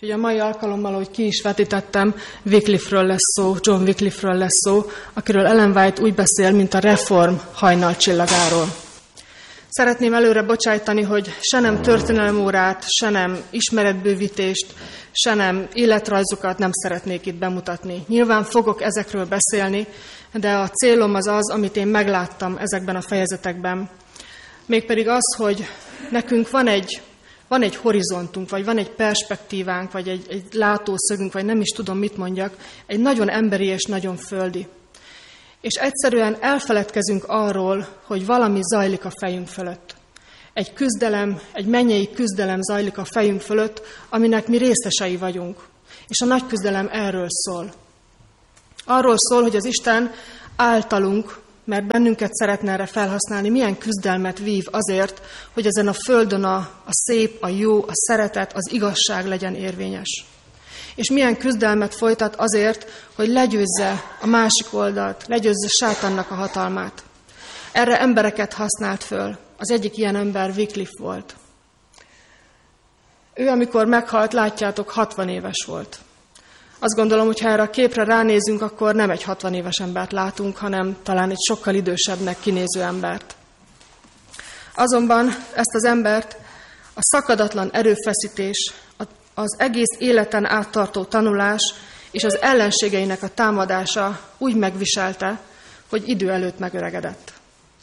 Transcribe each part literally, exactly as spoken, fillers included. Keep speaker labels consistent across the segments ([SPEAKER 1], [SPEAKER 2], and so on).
[SPEAKER 1] Ugye a mai alkalommal, hogy ki is vetítettem, Wycliffe-ről lesz szó, John Wycliffe-ről lesz szó, akiről Ellen White úgy beszél, mint a reform hajnalcsillagáról. Szeretném előre bocsájtani, hogy se nem történelemórát, se nem ismeretbővítést, se nem életrajzokat nem szeretnék itt bemutatni. Nyilván fogok ezekről beszélni, de a célom az az, amit én megláttam ezekben a fejezetekben. Mégpedig az, hogy nekünk van egy, van egy horizontunk, vagy van egy perspektívánk, vagy egy, egy látószögünk, vagy nem is tudom, mit mondjak, egy nagyon emberi és nagyon földi. És egyszerűen elfeledkezünk arról, hogy valami zajlik a fejünk fölött. Egy küzdelem, egy mennyei küzdelem zajlik a fejünk fölött, aminek mi részesei vagyunk. És a nagy küzdelem erről szól. Arról szól, hogy az Isten általunk, mert bennünket szeretne erre felhasználni, milyen küzdelmet vív azért, hogy ezen a földön a, a szép, a jó, a szeretet, az igazság legyen érvényes. És milyen küzdelmet folytat azért, hogy legyőzze a másik oldalt, legyőzze sátannak a hatalmát. Erre embereket használt föl. Az egyik ilyen ember Wycliffe volt. Ő, amikor meghalt, látjátok, hatvan éves volt. Azt gondolom, hogy ha erre a képre ránézünk, akkor nem egy hatvan éves embert látunk, hanem talán egy sokkal idősebbnek kinéző embert. Azonban ezt az embert a szakadatlan erőfeszítés, az egész életen áttartó tanulás és az ellenségeinek a támadása úgy megviselte, hogy idő előtt megöregedett.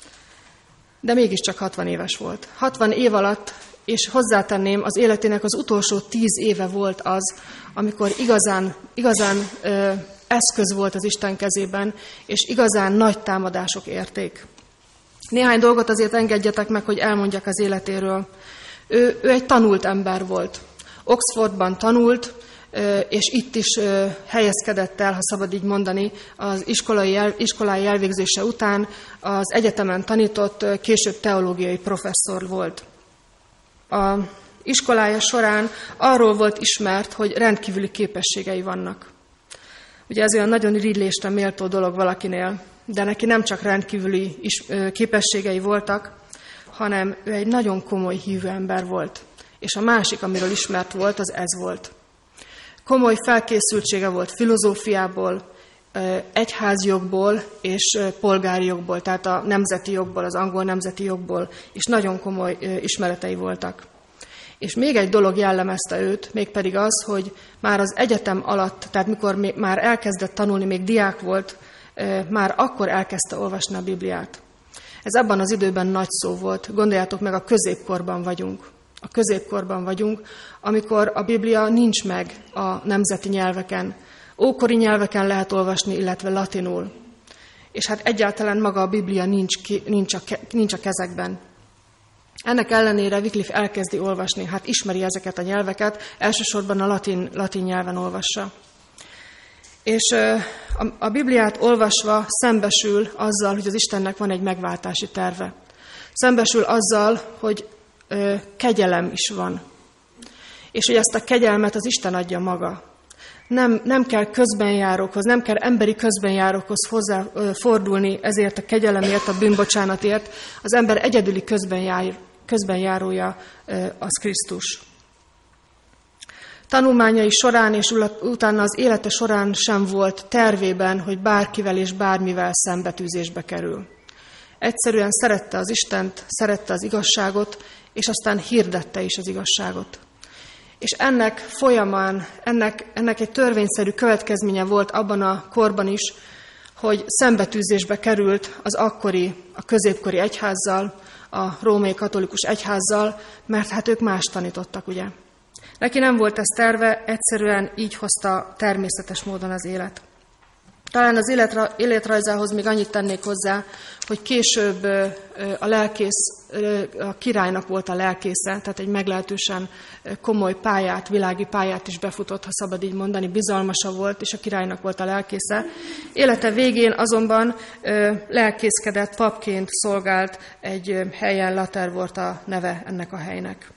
[SPEAKER 1] De mégiscsak hatvan éves volt. hatvan év alatt, és hozzátenném, az életének az utolsó tíz éve volt az, amikor igazán, igazán ö, eszköz volt az Isten kezében, és igazán nagy támadások érték. Néhány dolgot azért engedjetek meg, hogy elmondjak az életéről. Ő, ő egy tanult ember volt. Oxfordban tanult, és itt is helyezkedett el, ha szabad így mondani, az iskolai, el, iskolai elvégzése után az egyetemen tanított, később teológiai professzor volt. A iskolája során arról volt ismert, hogy rendkívüli képességei vannak. Ugye ez olyan nagyon irigylésre méltó dolog valakinél, de neki nem csak rendkívüli is, képességei voltak, hanem ő egy nagyon komoly hívő ember volt. És a másik, amiről ismert volt, az ez volt. Komoly felkészültsége volt filozófiából, egyházjogból és polgári jogból, tehát a nemzeti jogból, az angol nemzeti jogból, és nagyon komoly ismeretei voltak. És még egy dolog jellemezte őt, mégpedig az, hogy már az egyetem alatt, tehát mikor már elkezdett tanulni, még diák volt, már akkor elkezdte olvasni a Bibliát. Ez abban az időben nagy szó volt. Gondoljátok meg, a középkorban vagyunk. A középkorban vagyunk, amikor a Biblia nincs meg a nemzeti nyelveken. Ókori nyelveken lehet olvasni, illetve latinul. És hát egyáltalán maga a Biblia nincs, ki, nincs, a, nincs a kezekben. Ennek ellenére Wycliffe elkezdi olvasni, hát ismeri ezeket a nyelveket, elsősorban a latin, latin nyelven olvassa. És a, a Bibliát olvasva szembesül azzal, hogy az Istennek van egy megváltási terve. Szembesül azzal, hogy ö, kegyelem is van. És hogy ezt a kegyelmet az Isten adja maga. Nem, nem kell közbenjárókhoz, nem kell emberi közbenjárókhoz hozzá ö, fordulni ezért a kegyelemért, a bűnbocsánatért. Az ember egyedüli közbenjár, közbenjárója ö, az Krisztus. Tanulmányai során és utána az élete során sem volt tervében, hogy bárkivel és bármivel szembetűzésbe kerül. Egyszerűen szerette az Istent, szerette az igazságot, és aztán hirdette is az igazságot. És ennek folyamán, ennek, ennek egy törvényszerű következménye volt abban a korban is, hogy szembetűzésbe került az akkori, a középkori egyházzal, a római katolikus egyházzal, mert hát ők más tanítottak, ugye. Neki nem volt ez terve, egyszerűen így hozta természetes módon az élet. Talán az életra, életrajzához még annyit tennék hozzá, hogy később a lelkész, a királynak volt a lelkésze, tehát egy meglehetősen komoly pályát, világi pályát is befutott, ha szabad így mondani, bizalmasa volt, és a királynak volt a lelkésze. Élete végén azonban lelkészkedett, papként szolgált egy helyen, Later volt a neve ennek a helynek.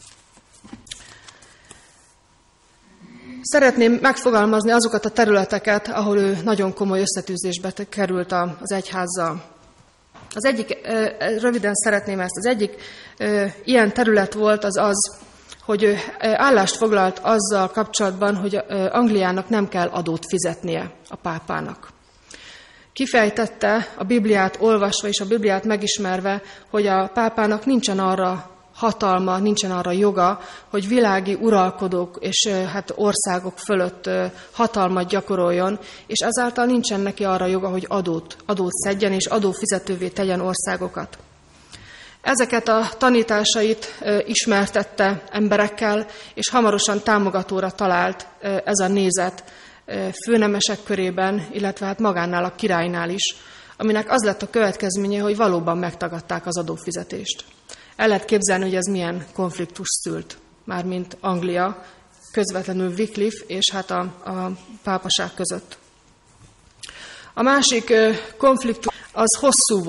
[SPEAKER 1] Szeretném megfogalmazni azokat a területeket, ahol ő nagyon komoly összetűzésbe került az egyházzal. Az egyik, röviden szeretném ezt, az egyik ilyen terület volt az az, hogy ő állást foglalt azzal kapcsolatban, hogy Angliának nem kell adót fizetnie a pápának. Kifejtette a Bibliát olvasva és a Bibliát megismerve, hogy a pápának nincsen arra hatalma, nincsen arra joga, hogy világi uralkodók és hát országok fölött hatalmat gyakoroljon, és ezáltal nincsen neki arra joga, hogy adót, adót szedjen és adófizetővé tegyen országokat. Ezeket a tanításait ismertette emberekkel, és hamarosan támogatóra talált ez a nézet főnemesek körében, illetve hát magánál a királynál is, aminek az lett a következménye, hogy valóban megtagadták az adófizetést. El lehet képzelni, hogy ez milyen konfliktus szült, mármint Anglia, közvetlenül Wycliffe és hát a, a pápaság között. A másik konfliktus az hosszú volt.